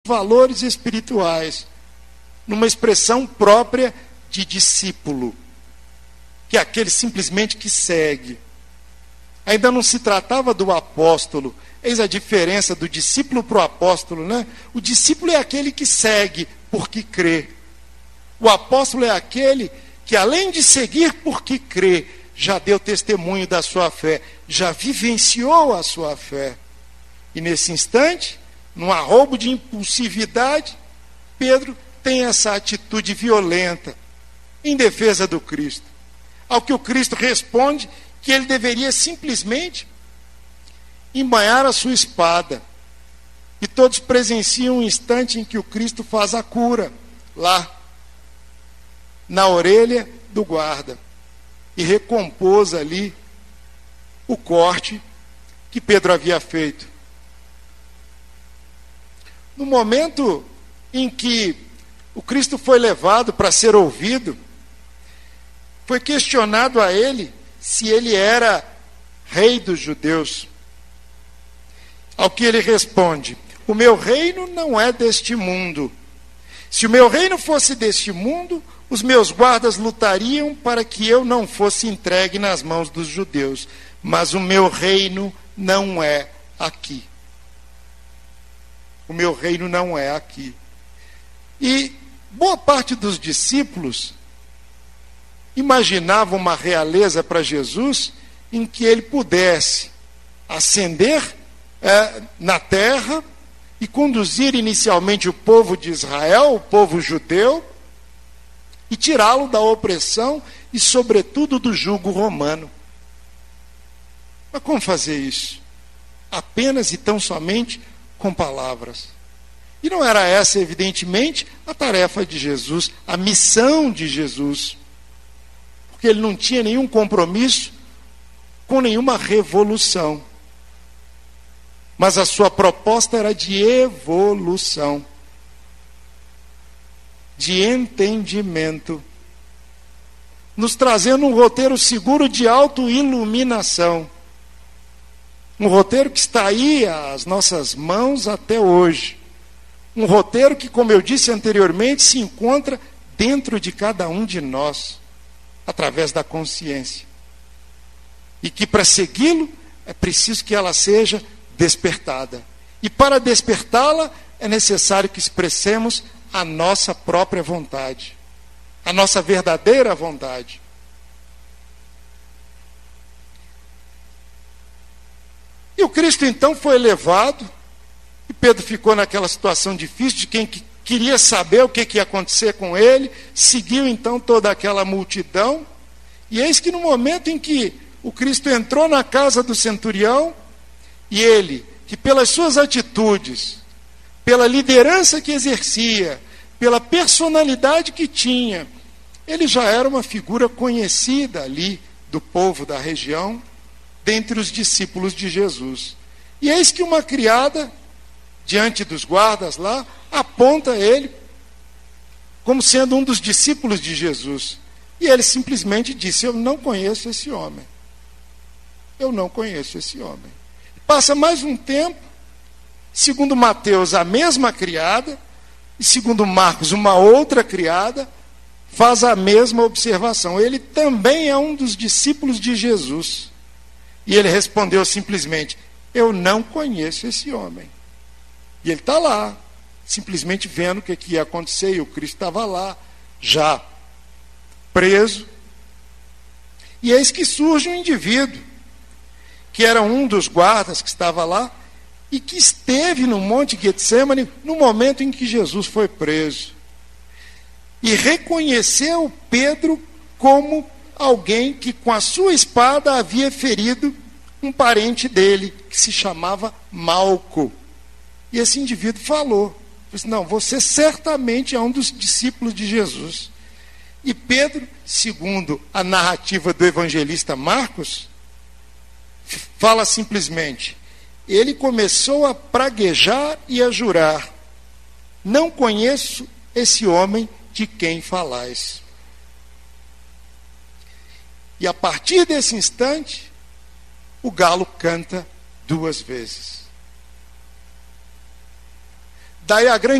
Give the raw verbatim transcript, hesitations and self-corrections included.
valores espirituais, numa expressão própria de discípulo, que é aquele simplesmente que segue. Ainda não se tratava do apóstolo. Eis a diferença do discípulo para o apóstolo, né? O discípulo é aquele que segue porque crê. O apóstolo é aquele que, além de seguir porque crê, já deu testemunho da sua fé, já vivenciou a sua fé. E nesse instante, num arrobo de impulsividade, Pedro tem essa atitude violenta em defesa do Cristo. Ao que o Cristo responde que ele deveria simplesmente embanhar a sua espada. E todos presenciam um instante em que o Cristo faz a cura, lá, na orelha do guarda, e recompôs ali o corte que Pedro havia feito. No momento em que o Cristo foi levado para ser ouvido, foi questionado a ele se ele era rei dos judeus. Ao que ele responde: o meu reino não é deste mundo. Se o meu reino fosse deste mundo, os meus guardas lutariam para que eu não fosse entregue nas mãos dos judeus. Mas o meu reino não é aqui. O meu reino não é aqui. E boa parte dos discípulos imaginavam uma realeza para Jesus em que ele pudesse ascender é, na terra e conduzir inicialmente o povo de Israel, o povo judeu, e tirá-lo da opressão e, sobretudo, do jugo romano. Mas como fazer isso? Apenas e tão somente com palavras. E não era essa, evidentemente, a tarefa de Jesus, a missão de Jesus. Porque ele não tinha nenhum compromisso com nenhuma revolução. Mas a sua proposta era de evolução, de entendimento, nos trazendo um roteiro seguro de autoiluminação. Um roteiro que está aí às nossas mãos até hoje. Um roteiro que, como eu disse anteriormente, se encontra dentro de cada um de nós, através da consciência. E que para segui-lo é preciso que ela seja despertada. E para despertá-la é necessário que expressemos a nossa própria vontade, a nossa verdadeira vontade. E o Cristo então foi levado, e Pedro ficou naquela situação difícil de quem que queria saber o que, que ia acontecer com ele, seguiu então toda aquela multidão, e eis que no momento em que o Cristo entrou na casa do centurião, e ele, que pelas suas atitudes, pela liderança que exercia, pela personalidade que tinha, ele já era uma figura conhecida ali do povo da região, dentre os discípulos de Jesus. E eis que uma criada, diante dos guardas lá, aponta ele como sendo um dos discípulos de Jesus. E ele simplesmente disse: eu não conheço esse homem. Eu não conheço esse homem. Passa mais um tempo, segundo Mateus, a mesma criada, e segundo Marcos, uma outra criada, faz a mesma observação. Ele também é um dos discípulos de Jesus. E ele respondeu simplesmente: eu não conheço esse homem. E ele está lá, simplesmente vendo o que, que ia acontecer, e o Cristo estava lá, já preso. E eis que surge um indivíduo, que era um dos guardas que estava lá, e que esteve no Monte Getsemane no momento em que Jesus foi preso. E reconheceu Pedro como alguém que com a sua espada havia ferido um parente dele, que se chamava Malco. E esse indivíduo falou, disse: não, você certamente é um dos discípulos de Jesus. E Pedro, segundo a narrativa do evangelista Marcos, fala simplesmente: ele começou a praguejar e a jurar: não conheço esse homem de quem falais. E a partir desse instante, o galo canta duas vezes. Daí a grande